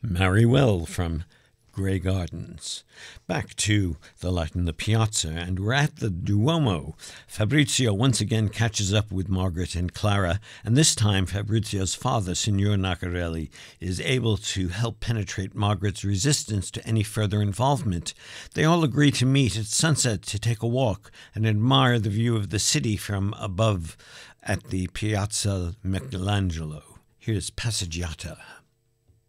Marry Well from Grey Gardens. Back to the light in the piazza, and we're at the Duomo. Fabrizio once again catches up with Margaret and Clara, and this time Fabrizio's father, Signor Nacarelli, is able to help penetrate Margaret's resistance to any further involvement. They all agree to meet at sunset to take a walk and admire the view of the city from above at the Piazza Michelangelo. Here's Passeggiata.